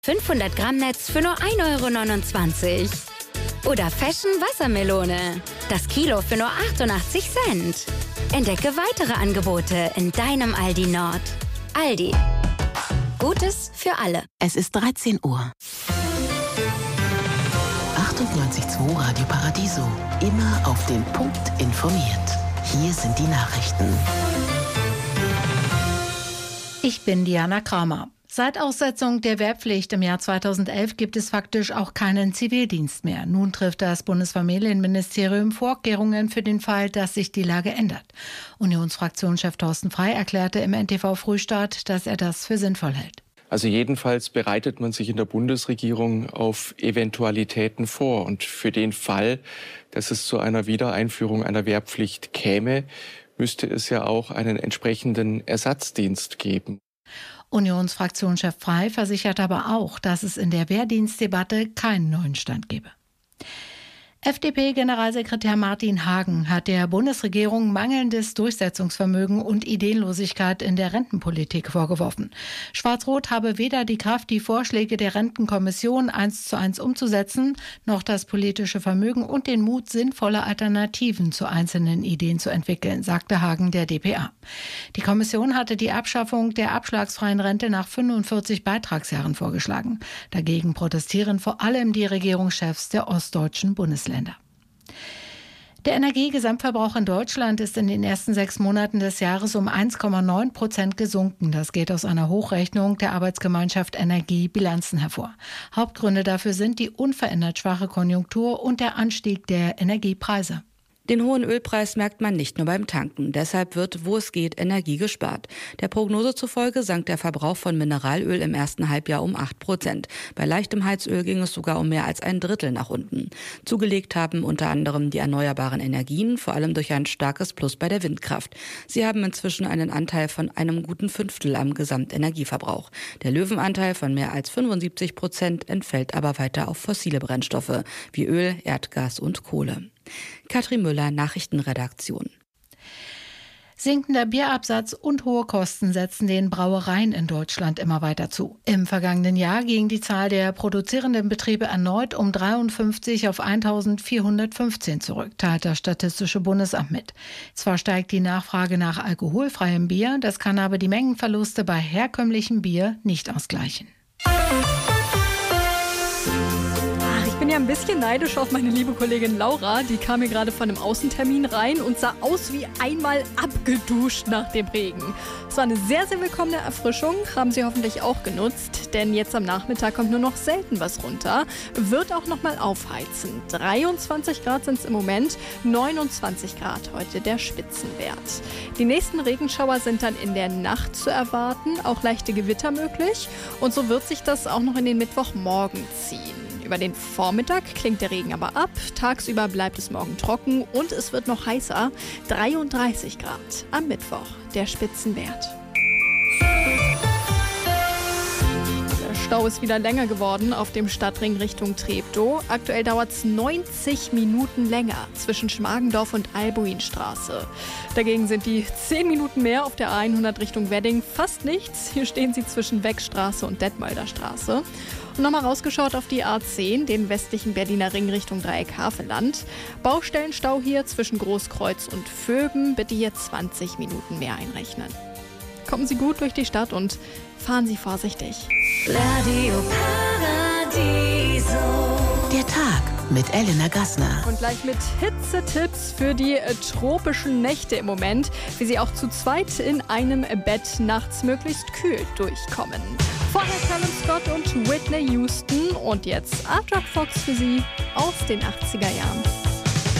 500 Gramm Netz für nur 1,29 €. Oder Fashion Wassermelone. Das Kilo für nur 88 Cent. Entdecke weitere Angebote in deinem Aldi Nord. Aldi. Gutes für alle. Es ist 13 Uhr. 98.2 Radio Paradiso. Immer auf den Punkt informiert. Hier sind die Nachrichten. Ich bin Diana Kramer. Seit Aussetzung der Wehrpflicht im Jahr 2011 gibt es faktisch auch keinen Zivildienst mehr. Nun trifft das Bundesfamilienministerium Vorkehrungen für den Fall, dass sich die Lage ändert. Unionsfraktionschef Thorsten Frey erklärte im NTV Frühstart, dass er das für sinnvoll hält. Also jedenfalls bereitet man sich in der Bundesregierung auf Eventualitäten vor. Und für den Fall, dass es zu einer Wiedereinführung einer Wehrpflicht käme, müsste es ja auch einen entsprechenden Ersatzdienst geben. Unionsfraktionschef Frey versichert aber auch, dass es in der Wehrdienstdebatte keinen neuen Stand gebe. FDP-Generalsekretär Martin Hagen hat der Bundesregierung mangelndes Durchsetzungsvermögen und Ideenlosigkeit in der Rentenpolitik vorgeworfen. Schwarz-Rot habe weder die Kraft, die Vorschläge der Rentenkommission 1:1 umzusetzen, noch das politische Vermögen und den Mut, sinnvolle Alternativen zu einzelnen Ideen zu entwickeln, sagte Hagen der dpa. Die Kommission hatte die Abschaffung der abschlagsfreien Rente nach 45 Beitragsjahren vorgeschlagen. Dagegen protestieren vor allem die Regierungschefs der ostdeutschen Bundesländer. Der Energiegesamtverbrauch in Deutschland ist in den ersten 6 Monaten des Jahres um 1,9% gesunken. Das geht aus einer Hochrechnung der Arbeitsgemeinschaft Energie Bilanzen hervor. Hauptgründe dafür sind die unverändert schwache Konjunktur und der Anstieg der Energiepreise. Den hohen Ölpreis merkt man nicht nur beim Tanken. Deshalb wird, wo es geht, Energie gespart. Der Prognose zufolge sank der Verbrauch von Mineralöl im ersten Halbjahr um 8%. Bei leichtem Heizöl ging es sogar um mehr als ein Drittel nach unten. Zugelegt haben unter anderem die erneuerbaren Energien, vor allem durch ein starkes Plus bei der Windkraft. Sie haben inzwischen einen Anteil von einem guten Fünftel am Gesamtenergieverbrauch. Der Löwenanteil von mehr als 75% entfällt aber weiter auf fossile Brennstoffe wie Öl, Erdgas und Kohle. Katrin Müller, Nachrichtenredaktion. Sinkender Bierabsatz und hohe Kosten setzen den Brauereien in Deutschland immer weiter zu. Im vergangenen Jahr ging die Zahl der produzierenden Betriebe erneut um 53 auf 1.415 zurück, teilt das Statistische Bundesamt mit. Zwar steigt die Nachfrage nach alkoholfreiem Bier, das kann aber die Mengenverluste bei herkömmlichem Bier nicht ausgleichen. Ich bin ja ein bisschen neidisch auf meine liebe Kollegin Laura. Die kam hier gerade von einem Außentermin rein und sah aus wie einmal abgeduscht nach dem Regen. Es war eine sehr, sehr willkommene Erfrischung. Haben Sie hoffentlich auch genutzt, denn jetzt am Nachmittag kommt nur noch selten was runter. Wird auch noch mal aufheizen. 23 Grad sind es im Moment, 29 Grad heute der Spitzenwert. Die nächsten Regenschauer sind dann in der Nacht zu erwarten, auch leichte Gewitter möglich. Und so wird sich das auch noch in den Mittwochmorgen ziehen. Über den Vormittag klingt der Regen aber ab. Tagsüber bleibt es morgen trocken und es wird noch heißer. 33 Grad am Mittwoch, der Spitzenwert. Der Stau ist wieder länger geworden auf dem Stadtring Richtung Treptow. Aktuell dauert es 90 Minuten länger zwischen Schmargendorf und Albuinstraße. Dagegen sind die 10 Minuten mehr auf der A100 Richtung Wedding fast nichts. Hier stehen sie zwischen Weckstraße und Detmolder Straße. Und nochmal rausgeschaut auf die A10, den westlichen Berliner Ring Richtung Dreieck Havelland. Baustellenstau hier zwischen Großkreuz und Vöben. Bitte hier 20 Minuten mehr einrechnen. Kommen Sie gut durch die Stadt und fahren Sie vorsichtig. Radio Paradiso. Der Tag mit Elena Gassner. Und gleich mit Hitzetipps für die tropischen Nächte im Moment, wie Sie auch zu zweit in einem Bett nachts möglichst kühl durchkommen. Vorher Callum Scott und Whitney Houston und jetzt Art Rock Fox für Sie aus den 80er Jahren.